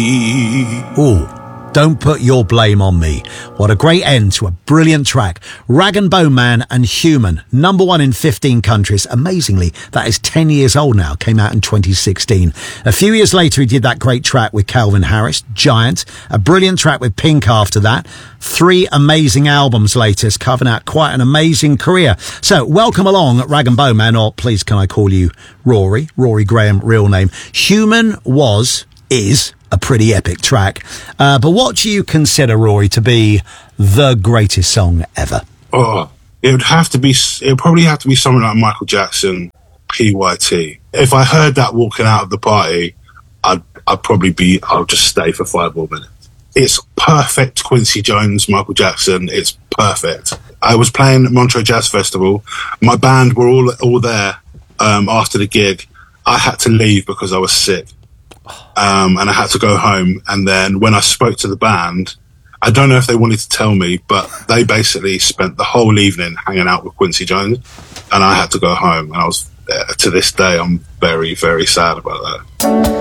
Ooh, don't put your blame on me. What a great end to a brilliant track. Rag and Bone Man and Human, #1 in 15 countries. Amazingly, that is 10 years old now. Came out in 2016. A few years later, he did that great track with Calvin Harris, Giant. A brilliant track with Pink after that. 3 amazing albums later. It's carving out quite an amazing career. So, welcome along, Rag and Bone Man, or please can I call you Rory? Rory Graham, real name. Human is a pretty epic track. But what do you consider, Rory, to be the greatest song ever? Oh, it would probably have to be something like Michael Jackson, PYT. If I heard that walking out of the party, I'll just stay for 5 more minutes. It's perfect Quincy Jones, Michael Jackson. It's perfect. I was playing at Montreux Jazz Festival. My band were all there after the gig. I had to leave because I was sick. And I had to go home. And then when I spoke to the band, I don't know if they wanted to tell me, but they basically spent the whole evening hanging out with Quincy Jones, and I had to go home. And to this day, I'm very, very sad about that.